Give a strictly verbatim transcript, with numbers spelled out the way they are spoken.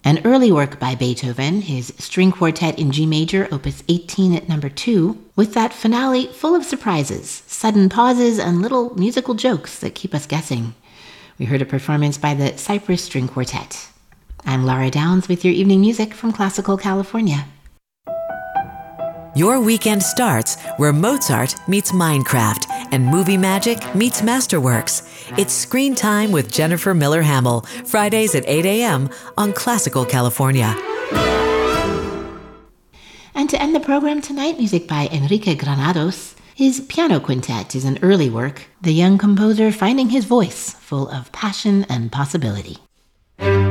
An early work by Beethoven, his String Quartet in G major, opus eighteen at number two, with that finale full of surprises, sudden pauses, and little musical jokes that keep us guessing. We heard a performance by the Cypress String Quartet. I'm Laura Downs with your evening music from Classical California. Your weekend starts where Mozart meets Minecraft and movie magic meets Masterworks. It's Screen Time with Jennifer Miller Hamill, Fridays at eight a.m. on Classical California. And to end the program tonight, music by Enrique Granados. His piano quintet is an early work, the young composer finding his voice, full of passion and possibility.